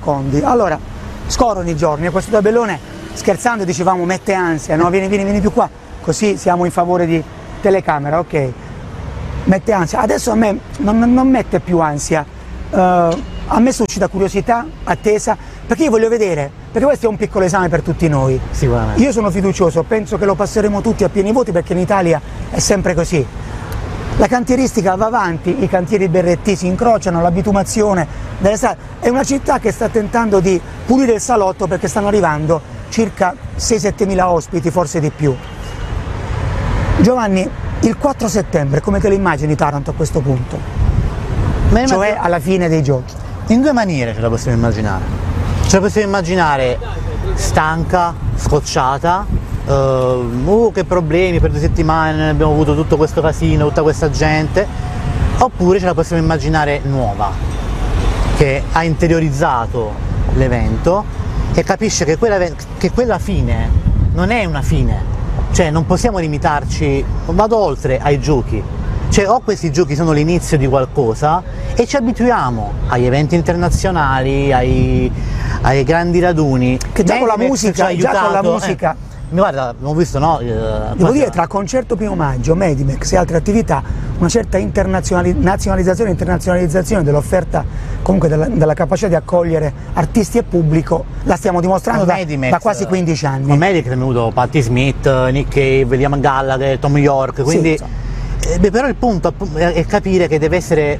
secondi. Allora, scorrono i giorni e questo tabellone, scherzando, dicevamo mette ansia, no? Vieni più qua, così siamo in favore di telecamera, ok. Mette ansia. Adesso a me non mette più ansia, a me suscita curiosità, attesa, perché io voglio vedere, perché questo è un piccolo esame per tutti noi. Sicuramente. Io sono fiducioso, penso che lo passeremo tutti a pieni voti perché in Italia è sempre così. La cantieristica va avanti, i cantieri berretti si incrociano, la bitumazione delle strade. È una città che sta tentando di pulire il salotto perché stanno arrivando circa 6-7 mila ospiti, forse di più. Giovanni, il 4 settembre, come te lo immagini Taranto a questo punto? Cioè alla fine dei giochi? In due maniere ce la possiamo immaginare. Ce la possiamo immaginare stanca, scocciata, che problemi, per 2 settimane abbiamo avuto tutto questo casino, tutta questa gente, oppure ce la possiamo immaginare nuova, che ha interiorizzato l'evento e capisce che quella fine non è una fine, cioè non possiamo limitarci, vado oltre ai giochi, cioè o questi giochi sono l'inizio di qualcosa e ci abituiamo agli eventi internazionali, ai grandi raduni, che già con la musica, guarda, abbiamo visto, no? Devo dire, tra concerto primo maggio, Medimex e altre attività, una certa nazionalizzazione e internazionalizzazione dell'offerta, comunque della capacità di accogliere artisti e pubblico, la stiamo dimostrando da quasi 15 anni. Con Medimex è venuto Patti Smith, Nick Cave, Liam Gallagher, Tom York, quindi sì, però il punto è capire che deve essere,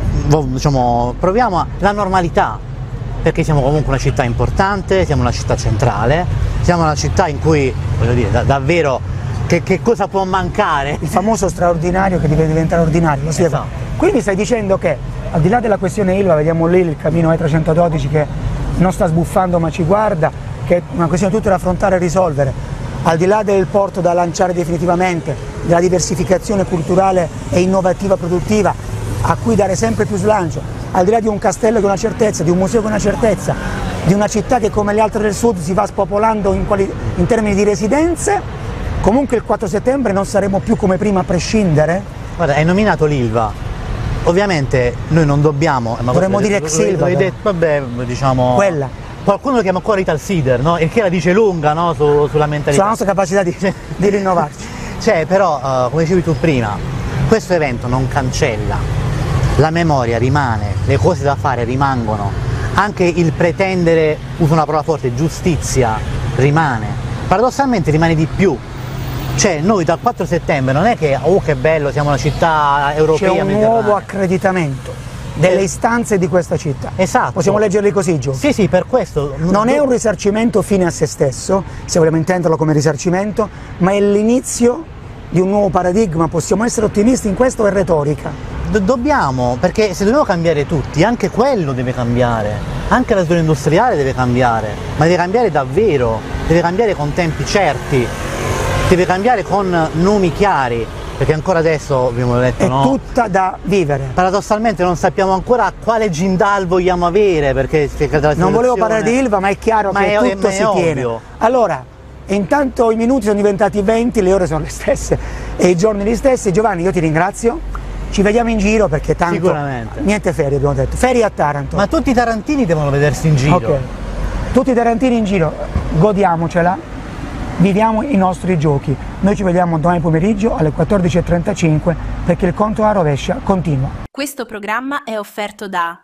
diciamo, proviamo la normalità, perché siamo comunque una città importante, siamo una città centrale, siamo una città in cui, voglio dire, davvero, che cosa può mancare? Il famoso straordinario che deve diventare ordinario, lo esatto. Quindi stai dicendo che, al di là della questione Ilva, vediamo lì il cammino E312 che non sta sbuffando ma ci guarda, che è una questione tutta da affrontare e risolvere, al di là del porto da lanciare definitivamente, della diversificazione culturale e innovativa produttiva, a cui dare sempre più slancio, al di là di un castello che è una certezza, di un museo che è una certezza, di una città che come le altre del sud si va spopolando in termini di residenze, comunque il 4 settembre non saremo più come prima a prescindere? Guarda, hai nominato l'Ilva, ovviamente noi non dobbiamo... Dovremmo dire ex Ilva. Vabbè, diciamo... Quella. Qualcuno lo chiama ancora Ital Cider, no? E che la dice lunga, no? Sulla mentalità. Sulla nostra capacità di rinnovarci. Cioè, però, come dicevi tu prima, questo evento non cancella. La memoria rimane, le cose da fare rimangono, anche il pretendere, uso una parola forte, giustizia rimane, paradossalmente rimane di più, cioè noi dal 4 settembre non è che, oh che bello, siamo una città europea, c'è un nuovo accreditamento delle istanze di questa città. Esatto. Possiamo leggerli così, Gio? Sì, sì, per questo. Non è un risarcimento fine a se stesso, se vogliamo intenderlo come risarcimento, ma è l'inizio di un nuovo paradigma. Possiamo essere ottimisti in questo, è retorica? Dobbiamo, perché se dobbiamo cambiare tutti, anche quello deve cambiare, anche la zona industriale deve cambiare, ma deve cambiare davvero, deve cambiare con tempi certi, deve cambiare con nomi chiari, perché ancora adesso abbiamo detto, è no? Tutta da vivere. Paradossalmente non sappiamo ancora quale Gindal vogliamo avere, perché non volevo parlare di Ilva, ma è chiaro che tutto si tiene. Allora, intanto i minuti sono diventati 20, le ore sono le stesse e i giorni gli stessi. Giovanni, io ti ringrazio. Ci vediamo in giro perché tanto sicuramente. Niente ferie, abbiamo detto. Ferie a Taranto. Ma tutti i tarantini devono vedersi in giro. Ok. Tutti i tarantini in giro, godiamocela, viviamo i nostri giochi. Noi ci vediamo domani pomeriggio alle 14:35 perché il conto alla rovescia continua. Questo programma è offerto da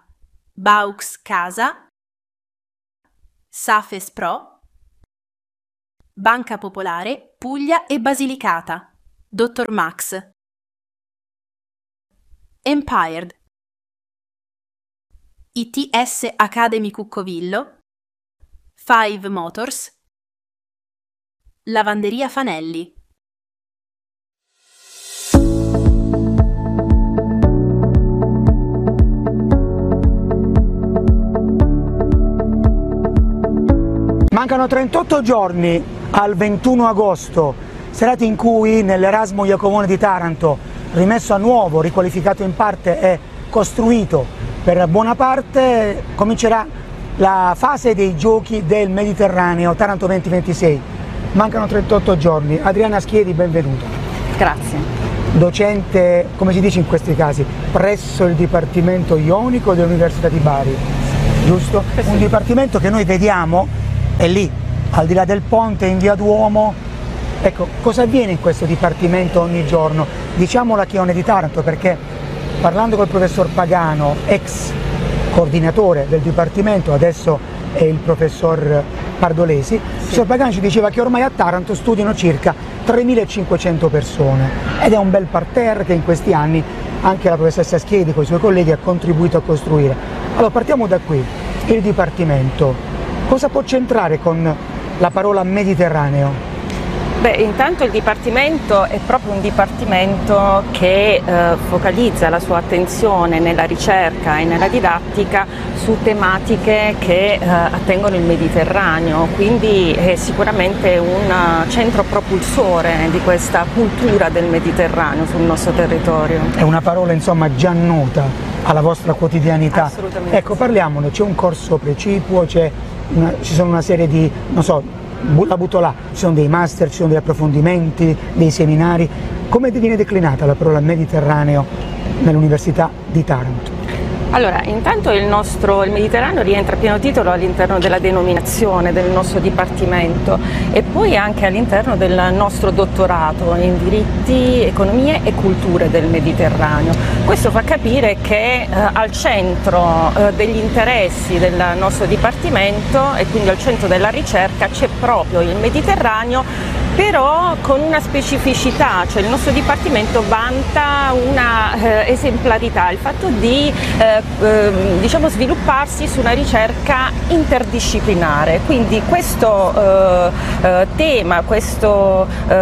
Baux Casa, Safes Pro, Banca Popolare, Puglia e Basilicata, Dr. Max, Empired, ITS Academy Cuccovillo, Five Motors, Lavanderia Fanelli. Mancano 38 giorni al 21 agosto, serata in cui nell'Erasmo Iacovone di Taranto, rimesso a nuovo, riqualificato in parte e costruito per buona parte, comincerà la fase dei giochi del Mediterraneo Taranto 2026. Mancano 38 giorni. Adriana Schieri, benvenuta. Grazie. Docente, come si dice in questi casi, presso il Dipartimento Ionico dell'Università di Bari. giusto? Sì. Un dipartimento che noi vediamo è lì, al di là del ponte, in via Duomo. Ecco, cosa avviene in questo dipartimento ogni giorno? Diciamo la Chione di Taranto, perché parlando col professor Pagano, ex coordinatore del dipartimento, adesso è il professor Pardolesi, il professor Pagano ci diceva che ormai a Taranto studiano circa 3.500 persone ed è un bel parterre che in questi anni anche la professoressa Schiedi con i suoi colleghi ha contribuito a costruire. Allora partiamo da qui, il dipartimento, cosa può c'entrare con la parola Mediterraneo? Beh, intanto il Dipartimento è proprio un Dipartimento che focalizza la sua attenzione nella ricerca e nella didattica su tematiche che attengono il Mediterraneo, quindi è sicuramente un centro propulsore di questa cultura del Mediterraneo sul nostro territorio. È una parola insomma già nota alla vostra quotidianità. Assolutamente. Ecco, parliamone, c'è un corso precipuo, ci sono una serie di, non so, la butto là, ci sono dei master, ci sono degli approfondimenti, dei seminari. Come viene declinata la parola Mediterraneo nell'Università di Taranto? Allora, intanto il Mediterraneo rientra a pieno titolo all'interno della denominazione del nostro Dipartimento e poi anche all'interno del nostro dottorato in diritti, economie e culture del Mediterraneo. Questo fa capire che al centro degli interessi del nostro Dipartimento e quindi al centro della ricerca c'è proprio il Mediterraneo, però con una specificità, cioè il nostro Dipartimento vanta una esemplarità, il fatto di diciamo svilupparsi su una ricerca interdisciplinare, quindi questo tema, questo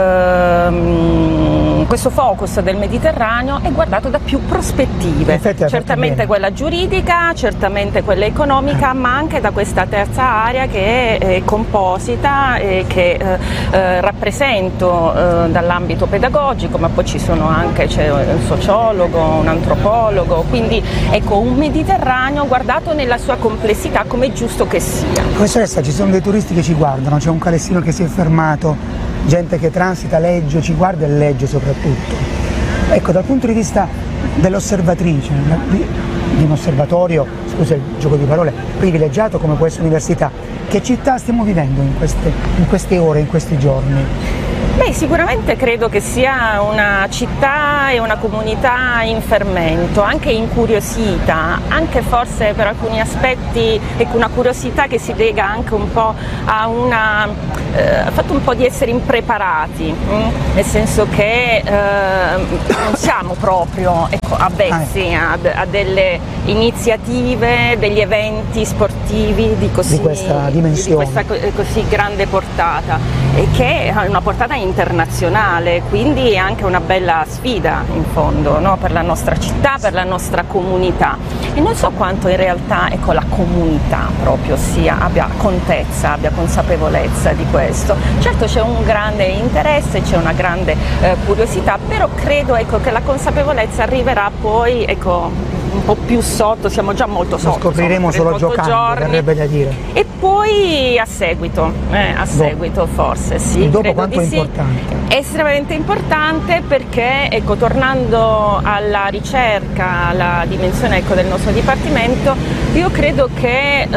focus del Mediterraneo è guardato da più prospettive, certamente quella giuridica, certamente quella economica, ma anche da questa terza area che è composita e che rappresento dall'ambito pedagogico, ma poi ci sono anche, c'è un sociologo, un antropologo, quindi ecco un Mediterraneo guardato nella sua complessità come è giusto che sia. Professoressa, ci sono dei turisti che ci guardano, c'è un calessino che si è fermato, gente che transita, legge, ci guarda e legge soprattutto. Ecco, dal punto di vista dell'osservatrice, di un osservatorio, scusa il gioco di parole, privilegiato come questa università, che città stiamo vivendo in queste ore, in questi giorni? Beh, sicuramente credo che sia una città e una comunità in fermento, anche incuriosita, anche forse per alcuni aspetti, ecco, una curiosità che si lega anche un po' al fatto un po' di essere impreparati, nel senso che non siamo proprio avvezzi a delle iniziative, degli eventi sportivi di questa dimensione, di questa così grande portata, e che ha una portata internazionale, quindi è anche una bella sfida in fondo, no? Per la nostra città, per la nostra comunità, e non so quanto in realtà la comunità proprio abbia contezza, abbia consapevolezza di questo. Certo c'è un grande interesse, c'è una grande curiosità, però credo che la consapevolezza arriverà poi un po' più sotto, siamo già molto sotto. Lo scopriremo solo giocando, verrebbe da dire. E poi a seguito forse sì. E dopo quanto è importante? È estremamente importante perché, tornando alla ricerca, alla dimensione del nostro Dipartimento, io credo che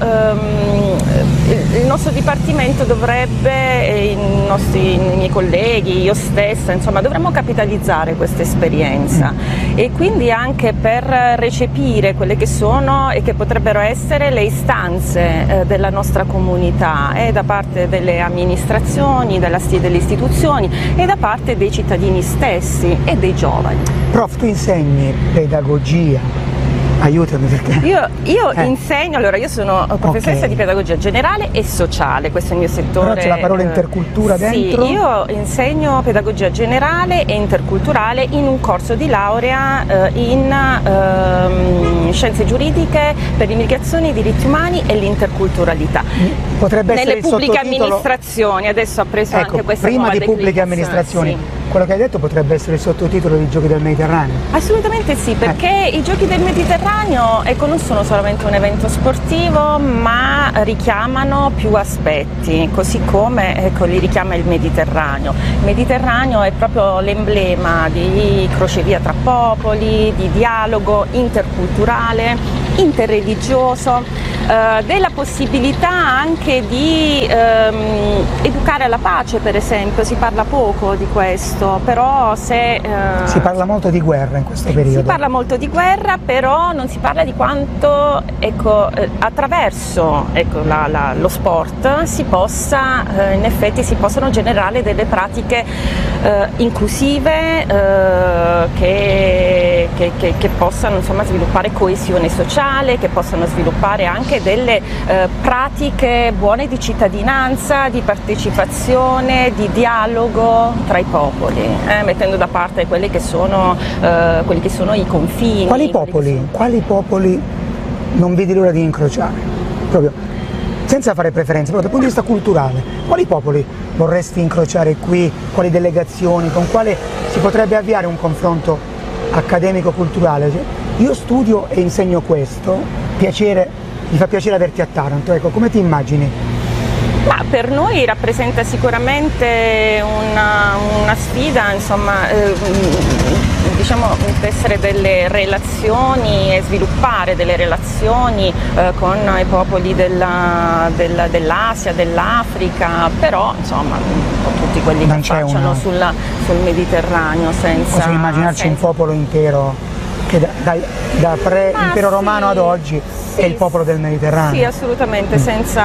il nostro Dipartimento dovrebbe, i miei colleghi, io stessa, insomma, dovremmo capitalizzare questa esperienza e quindi anche per recepire quelle che sono e che potrebbero essere le istanze della nostra comunità e da parte delle amministrazioni, delle istituzioni e da parte dei cittadini stessi e dei giovani. Prof, tu insegni pedagogia. Aiutami perché. Io insegno, allora io sono professoressa di pedagogia generale e sociale, questo è il mio settore. Però c'è la parola intercultura dentro? Sì, io insegno pedagogia generale e interculturale in un corso di laurea in scienze giuridiche per l'immigrazione, i diritti umani e l'interculturalità. Potrebbe essere nelle pubbliche amministrazioni, adesso ha preso anche questa prima nuova di pubbliche amministrazioni. Sì. Quello che hai detto potrebbe essere il sottotitolo dei Giochi del Mediterraneo? Assolutamente sì, perché i Giochi del Mediterraneo non sono solamente un evento sportivo, ma richiamano più aspetti, così come li richiama il Mediterraneo. Il Mediterraneo è proprio l'emblema di crocevia tra popoli, di dialogo interculturale, interreligioso. della possibilità anche di educare alla pace, per esempio. Si parla poco di questo, però se... Si parla molto di guerra in questo periodo. Si parla molto di guerra, però non si parla di quanto, ecco, attraverso, ecco, lo sport si possa, in effetti si possano generare delle pratiche inclusive che possano, insomma, sviluppare coesione sociale, che possano sviluppare anche delle pratiche buone di cittadinanza, di partecipazione, di dialogo tra i popoli, mettendo da parte quelli che sono i confini. Quali popoli non vedi l'ora di incrociare? Proprio senza fare preferenze, però dal punto di vista culturale, quali popoli vorresti incrociare qui? Quali delegazioni? Con quale si potrebbe avviare un confronto accademico-culturale? Cioè, io studio e insegno questo, mi fa piacere averti a Taranto, ecco, come ti immagini? Ma per noi rappresenta sicuramente una sfida, insomma, diciamo, tessere delle relazioni e sviluppare delle relazioni con i popoli dell'Asia, dell'Africa, però insomma tutti quelli che affacciano sul Mediterraneo. Possiamo immaginarci un popolo intero che da pre-impero romano ad oggi è il popolo del Mediterraneo. Sì, assolutamente, senza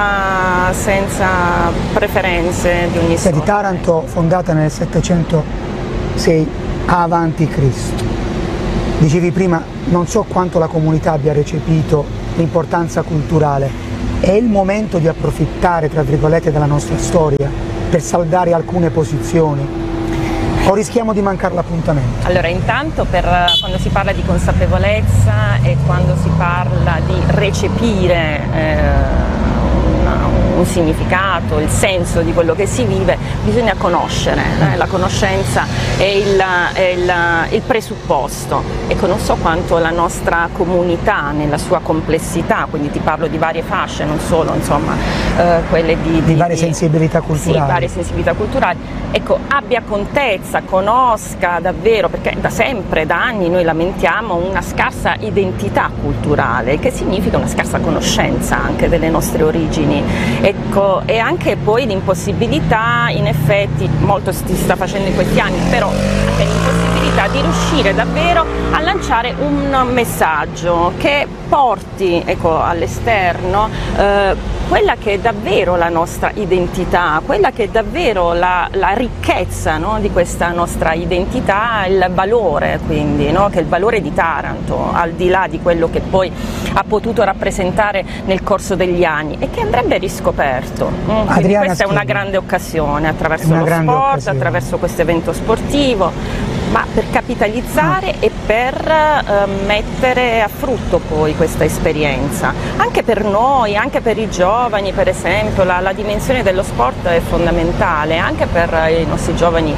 preferenze di ogni sorta. Taranto fondata nel 706 avanti Cristo. Dicevi prima, non so quanto la comunità abbia recepito l'importanza culturale. È il momento di approfittare, tra virgolette, della nostra storia per saldare alcune posizioni? O rischiamo di mancare l'appuntamento? Allora, intanto quando si parla di consapevolezza e quando si parla di recepire un significato, il senso di quello che si vive, bisogna conoscere, la conoscenza è il presupposto. Ecco, non so quanto la nostra comunità nella sua complessità, quindi ti parlo di varie fasce, non solo, insomma, quelle di varie sensibilità culturali. Sì, varie sensibilità culturali, ecco, abbia contezza, conosca davvero, perché da sempre, da anni noi lamentiamo una scarsa identità culturale, che significa una scarsa conoscenza anche delle nostre origini. Ecco, e anche poi l'impossibilità, in effetti, molto si sta facendo in questi anni, però anche l'impossibilità di riuscire davvero a lanciare un messaggio che porti, ecco, all'esterno quella che è davvero la nostra identità, quella che è davvero la ricchezza, no, di questa nostra identità, il valore, quindi, no, che è il valore di Taranto, al di là di quello che poi ha potuto rappresentare nel corso degli anni e che andrebbe riscoperto. Quindi questa è una grande occasione attraverso lo sport, attraverso questo evento sportivo, ma per capitalizzare e per mettere a frutto poi questa esperienza. Anche per noi, anche per i giovani, per esempio, la dimensione dello sport è fondamentale, anche per i nostri giovani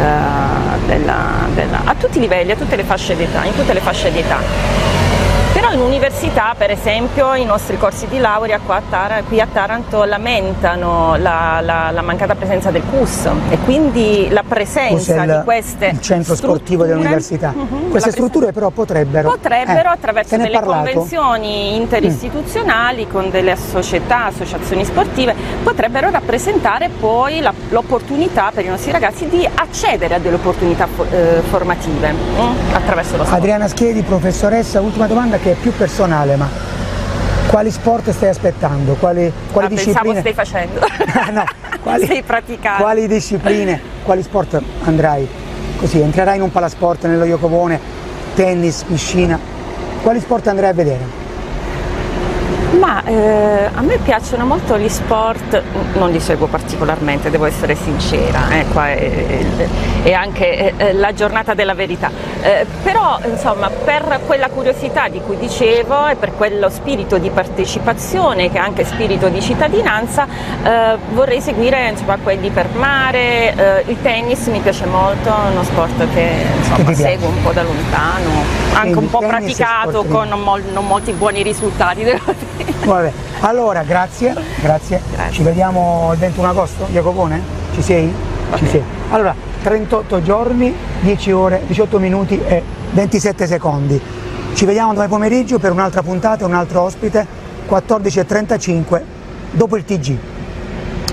a tutti i livelli, a tutte le fasce d'età, in tutte le fasce di età. Però in università, per esempio, i nostri corsi di laurea qui a Taranto lamentano la mancata presenza del CUS e quindi la presenza di queste il centro sportivo dell'università. Queste strutture però potrebbero attraverso delle convenzioni interistituzionali con delle associazioni sportive, potrebbero rappresentare poi l'opportunità per i nostri ragazzi di accedere a delle opportunità formative attraverso lo sport. Adriana Schiedi, professoressa, ultima domanda che è più personale, ma quali sport stai aspettando? Quali discipline? Pensavo stai facendo. No, stai praticando. Quali discipline, quali sport andrai? Così, entrerai in un palasport nello Iocobone, tennis, piscina, quali sport andrai a vedere? Ma a me piacciono molto gli sport, non li seguo particolarmente, devo essere sincera, qua è anche la giornata della verità, però insomma per quella curiosità di cui dicevo e per quello spirito di partecipazione che è anche spirito di cittadinanza, vorrei seguire, insomma, quelli per mare, il tennis mi piace molto, è uno sport che insomma seguo un po' da lontano, anche un po' praticato con non molti buoni risultati, devo dire. Vabbè. Allora, grazie. Ci vediamo il 21 agosto, Iacobone? Ci sei? Ci sei. Allora, 38 giorni, 10 ore, 18 minuti e 27 secondi. Ci vediamo domani pomeriggio per un'altra puntata, un altro ospite. 14:35 dopo il TG.